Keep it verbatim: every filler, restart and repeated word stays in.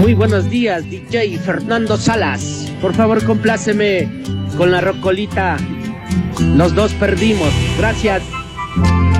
Muy buenos días, D J Fernando Salas. Por favor, compláceme con la rocolita. Los dos perdimos. Gracias.